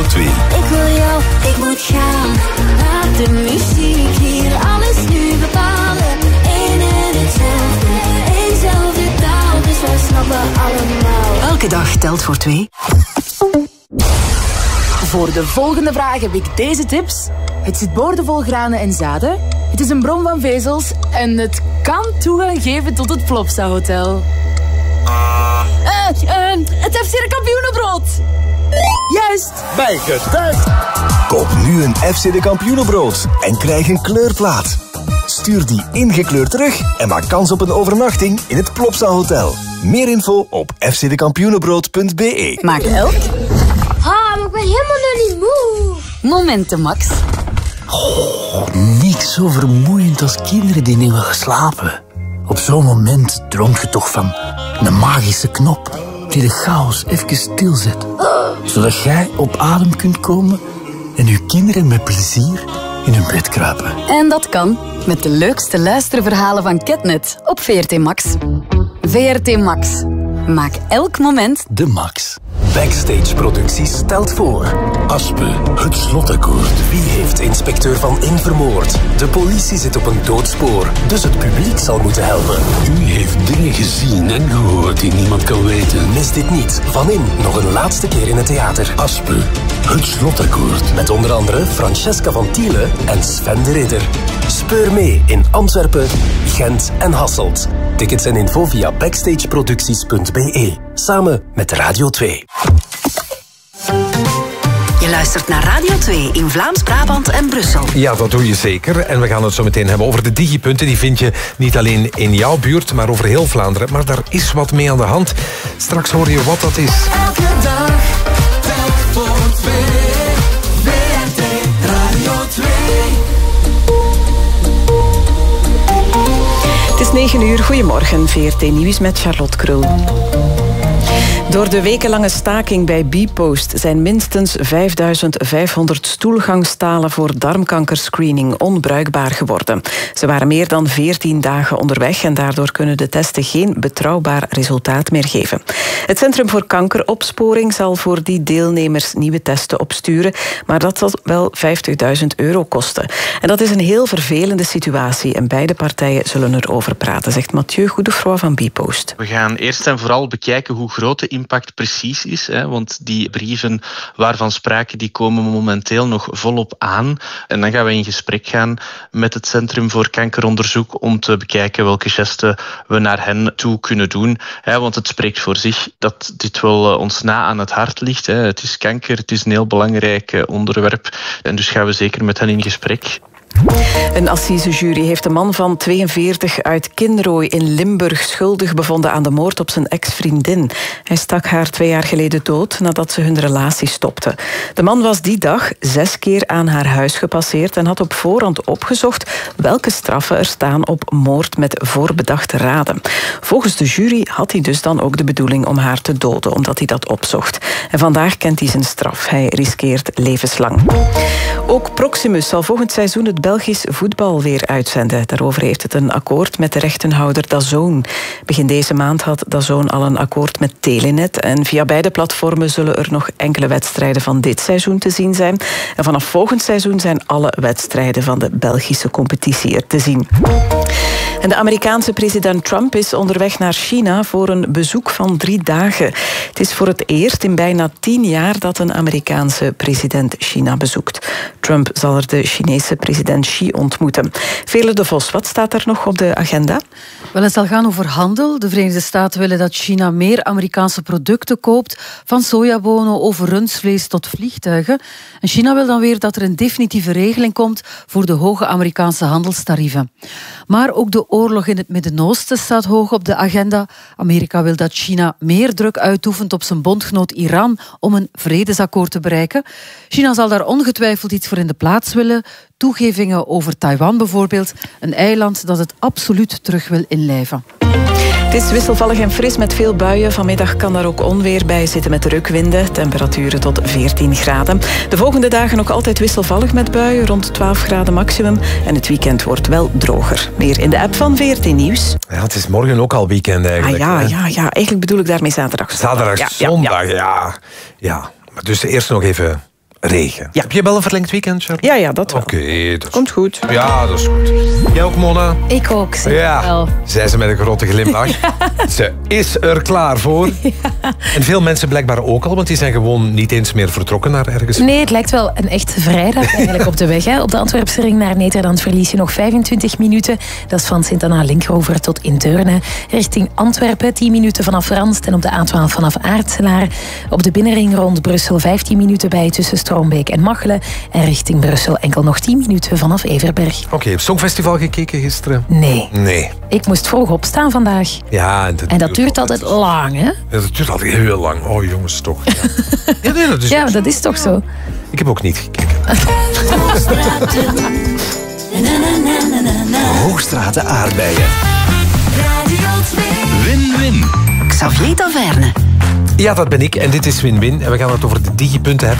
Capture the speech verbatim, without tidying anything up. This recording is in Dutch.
Radio twee. Ik wil jou, ik moet gaan. Laat de muziek hier alles nu bepalen. Eén en hetzelfde, eenzelfde taal. Dus wij snappen allemaal. Elke dag telt voor twee. Voor de volgende vraag heb ik deze tips. Het zit boordevol granen en zaden. Het is een bron van vezels. En het kan toegang geven tot het Plopsa Hotel. Uh, uh, het F C de Kampioenenbrood. Juist. Bijgetuigd. Koop nu een F C de Kampioenenbrood en krijg een kleurplaat. Stuur die ingekleurd terug en maak kans op een overnachting in het Plopsa Hotel. Meer info op f c de kampioenenbrood punt b e. Maak elk Ah, maar ik ben helemaal nog niet moe. momenten, Max. Oh, niks zo vermoeiend als kinderen die niet willen slapen. Op zo'n moment droomt je toch van een magische knop die de chaos even stilzet. Zodat jij op adem kunt komen en je kinderen met plezier in hun bed kruipen. En dat kan met de leukste luisterverhalen van Ketnet op V R T Max. V R T Max. Maak elk moment De Max. Backstage Producties stelt voor Aspe, het slotakkoord. Wie heeft inspecteur Van In vermoord? De politie zit op een doodspoor, dus het publiek zal moeten helpen. U heeft dingen gezien en gehoord die niemand kan weten. Mis dit niet. Van In nog een laatste keer in het theater. Aspe, het slotakkoord. Met onder andere Francesca van Thiele en Sven de Ridder. Speur mee in Antwerpen, Gent en Hasselt. Tickets en info via backstageproducties punt b e. Samen met Radio twee. Je luistert naar Radio twee in Vlaams-Brabant en Brussel. Ja, dat doe je zeker. En we gaan het zo meteen hebben over de digipunten. Die vind je niet alleen in jouw buurt, maar over heel Vlaanderen. Maar daar is wat mee aan de hand. Straks hoor je wat dat is. Elke dag telt voor twee. V R T Radio twee. Het is negen uur. Goedemorgen. V R T Nieuws met Charlotte Krul. Door de wekenlange staking bij Bpost zijn minstens vijfduizend vijfhonderd stoelgangstalen voor darmkankerscreening onbruikbaar geworden. Ze waren meer dan veertien dagen onderweg en daardoor kunnen de testen geen betrouwbaar resultaat meer geven. Het Centrum voor Kankeropsporing zal voor die deelnemers nieuwe testen opsturen, maar dat zal wel vijftigduizend euro kosten. En dat is een heel vervelende situatie en beide partijen zullen erover praten, zegt Mathieu Goedefroy van Bpost. We gaan eerst en vooral bekijken hoe groot de impact precies is, hè, want die brieven waarvan sprake, die komen momenteel nog volop aan. En dan gaan we in gesprek gaan met het Centrum voor Kankeronderzoek om te bekijken welke gesten we naar hen toe kunnen doen. Hè, want het spreekt voor zich dat dit wel ons na aan het hart ligt. Hè. Het is kanker, het is een heel belangrijk onderwerp en dus gaan we zeker met hen in gesprek. Een assisejury heeft een man van tweeënveertig uit Kinrooi in Limburg schuldig bevonden aan de moord op zijn ex-vriendin. Hij stak haar twee jaar geleden dood nadat ze hun relatie stopte. De man was die dag zes keer aan haar huis gepasseerd en had op voorhand opgezocht welke straffen er staan op moord met voorbedachte raden. Volgens de jury had hij dus dan ook de bedoeling om haar te doden, omdat hij dat opzocht. En vandaag kent hij zijn straf. Hij riskeert levenslang. Ook Proximus zal volgend seizoen het Belgisch voetbal weer uitzenden. Daarover heeft het een akkoord met de rechtenhouder D A Z N. Begin deze maand had D A Z N al een akkoord met Telenet. En via beide platformen zullen er nog enkele wedstrijden van dit seizoen te zien zijn. En vanaf volgend seizoen zijn alle wedstrijden van de Belgische competitie er te zien. En de Amerikaanse president Trump is onderweg naar China voor een bezoek van drie dagen. Het is voor het eerst in bijna tien jaar dat een Amerikaanse president China bezoekt. Trump zal er de Chinese president Xi ontmoeten. Veerle de Vos, wat staat er nog op de agenda? Wel, het zal gaan over handel. De Verenigde Staten willen dat China meer Amerikaanse producten koopt, van sojabonen over rundvlees tot vliegtuigen. En China wil dan weer dat er een definitieve regeling komt voor de hoge Amerikaanse handelstarieven. Maar ook de oorlog in het Midden-Oosten staat hoog op de agenda. Amerika wil dat China meer druk uitoefent op zijn bondgenoot Iran om een vredesakkoord te bereiken. China zal daar ongetwijfeld iets voor in de plaats willen. Toegevingen over Taiwan bijvoorbeeld, een eiland dat het absoluut terug wil inlijven. Het is wisselvallig en fris met veel buien. Vanmiddag kan daar ook onweer bij zitten met rukwinden. Temperaturen tot veertien graden. De volgende dagen nog altijd wisselvallig met buien, rond twaalf graden maximum. En het weekend wordt wel droger. Meer in de app van V R T Nieuws. Ja, het is morgen ook al weekend eigenlijk. Ah, ja, hè? ja, ja, eigenlijk bedoel ik daarmee zaterdag. Zaterdag, ja, zondag, ja, ja. ja. ja. Maar dus eerst nog even regen. Ja. Heb je wel een verlengd weekend, Charlotte? Ja, ja, dat wel. Oké, okay, dat komt goed. Ja, dat is goed. Jij ook, Mona? Ik ook, zeker ja. wel. Zei ze met een grote glimlach. Ja. Ze is er klaar voor. Ja. En veel mensen blijkbaar ook al, want die zijn gewoon niet eens meer vertrokken naar ergens. Nee, het lijkt wel een echte vrijdag eigenlijk op de weg. Hè. Op de Antwerpse ring naar Nederland verlies je nog vijfentwintig minuten. Dat is van Sint-Anna-Linkrover tot in Deurne. Richting Antwerpen tien minuten vanaf Ranst en op de A twaalf vanaf Aartselaar. Op de binnenring rond Brussel vijftien minuten bij tussen Stroombeek en Machelen. En richting Brussel enkel nog tien minuten vanaf Everberg. Oké, okay, heb je Songfestival gekeken gisteren? Nee. Nee. Ik moest vroeg opstaan vandaag. Ja, en dat, en dat duurt altijd lang, hè? Ja, dat duurt altijd heel lang. Oh, jongens, toch. Ja, ja, nee, dat is, ja dat is toch zo. Ik heb ook niet gekeken. Hoogstraten aardbeien. Win-win. Xavier Taverne. Ja, dat ben ik. En dit is Win-Win. En we gaan het over de digipunten hebben.